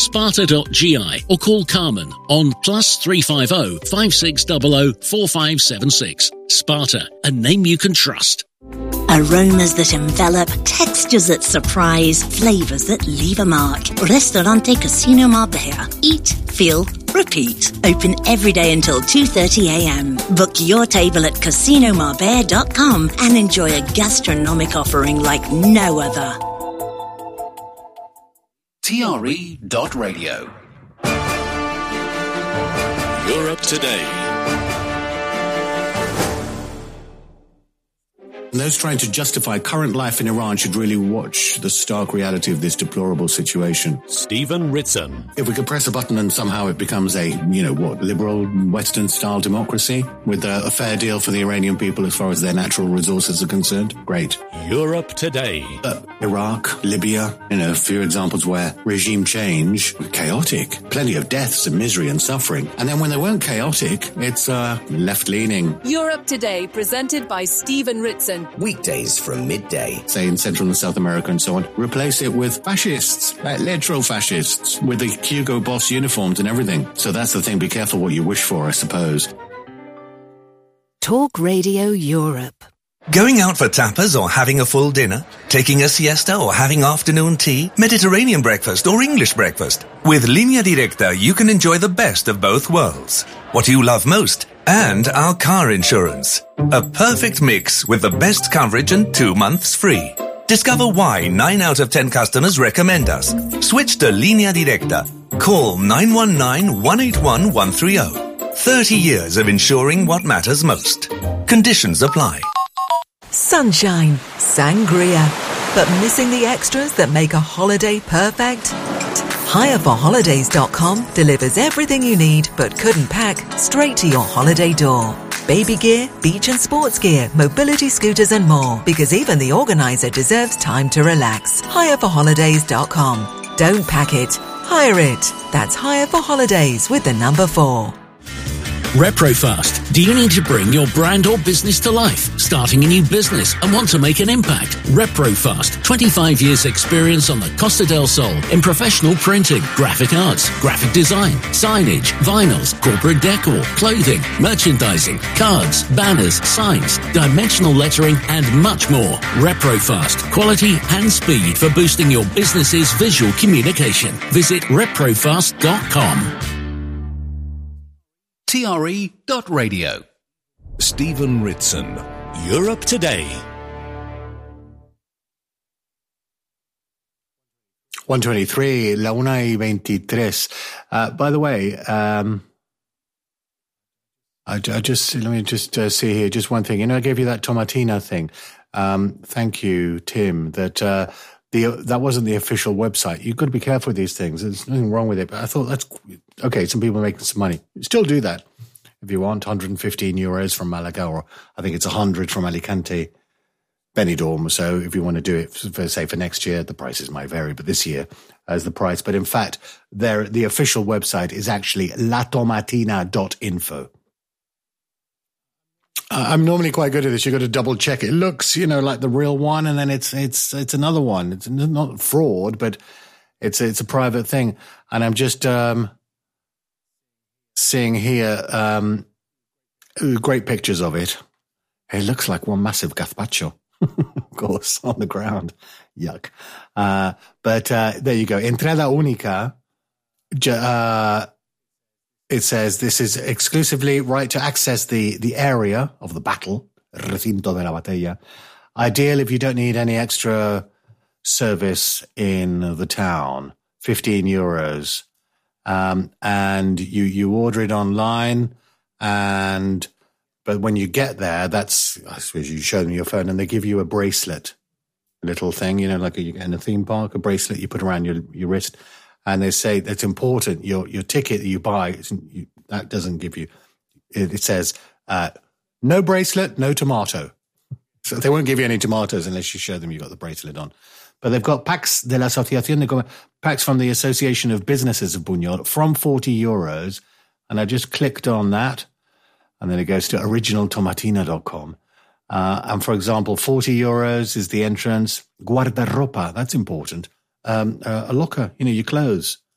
Sparta.gi or call Carmen on +350 5600 4576. Sparta, a name you can trust. Aromas that envelop, textures that surprise, flavors that leave a mark. Ristorante Casino Marbella. Eat, feel, repeat. Open every day until 2:30 a.m. Book your table at casinomarbella.com and enjoy a gastronomic offering like no other. TRE.radio. Europe Today. Those trying to justify current life in Iran should really watch the stark reality of this deplorable situation. Stephen Ritson. If we could press a button and somehow it becomes a, liberal, Western-style democracy with a fair deal for the Iranian people as far as their natural resources are concerned, great. Europe Today. Iraq, Libya, a few examples where regime change, chaotic, plenty of deaths and misery and suffering. And then when they weren't chaotic, it's left-leaning. Europe Today, presented by Stephen Ritson. Weekdays from midday. Say in Central and South America and so on. Replace it with fascists, like electro-fascists, with the Hugo Boss uniforms and everything. So that's the thing, be careful what you wish for, I suppose. Talk Radio Europe. Going out for tapas or having a full dinner? Taking a siesta or having afternoon tea? Mediterranean breakfast or English breakfast? With Línea Directa, you can enjoy the best of both worlds. What you love most and our car insurance. A perfect mix with the best coverage and 2 months free. Discover why 9 out of 10 customers recommend us. Switch to Línea Directa. Call 919-181-130. 30 years of insuring what matters most. Conditions apply. Sunshine, sangria, but missing the extras that make a holiday perfect? HireForHolidays.com delivers everything you need but couldn't pack straight to your holiday door. Baby gear, beach and sports gear, mobility scooters and more, because even the organizer deserves time to relax. HireForHolidays.com. Don't pack it, hire it. That's Hire for Holidays with the number 4. ReproFast. Do you need to bring your brand or business to life? Starting a new business and want to make an impact? ReproFast. 25 years experience on the Costa del Sol in professional printing, graphic arts, graphic design, signage, vinyls, corporate decor, clothing, merchandising, cards, banners, signs, dimensional lettering and much more. ReproFast. Quality and speed for boosting your business's visual communication. Visit reprofast.com. TRE.radio. Stephen Ritson. Europe Today. 1:23, la 1:23. By the way, let me just see here, just one thing. I gave you that Tomatina thing. Thank you, Tim, that wasn't the official website. You've got to be careful with these things. There's nothing wrong with it, but I thought that's okay. Some people are making some money. Still do that if you want. €115 from Malaga, or I think it's 100 from Alicante, Benidorm. So if you want to do it, for next year, the prices might vary, but this year as the price. But in fact, the official website is actually latomatina.info. I'm normally quite good at this. You've got to double check. It looks, like the real one, and then it's another one. It's not fraud, but it's a private thing. And I'm just seeing here great pictures of it. It looks like one massive gazpacho, of course, on the ground. Yuck. But there you go. Entrada única. It says this is exclusively right to access the area of the battle, recinto de la batalla. Ideal if you don't need any extra service in the town, €15. And you order it online, but when you get there, I suppose you show them your phone and they give you a bracelet, a little thing, like in a theme park, a bracelet you put around your wrist. And they say that's important. Your ticket that you buy, that doesn't give you, it says, no bracelet, no tomato. So they won't give you any tomatoes unless you show them you've got the bracelet on. But they've got Pax de la Asociación de Pax from the Association of Businesses of Buñol from €40. And I just clicked on that. And then it goes to originaltomatina.com. And for example, €40 is the entrance. Guardarropa, that's important. A locker, your clothes.